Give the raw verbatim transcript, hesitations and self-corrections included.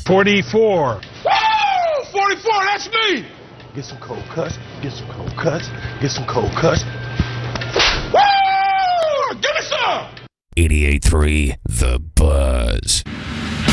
forty-four. Woo! forty-four, that's me! Get some cold cuts, get some cold cuts, get some cold cuts. Woo! Give me some! eighty-eight point three The Buzz.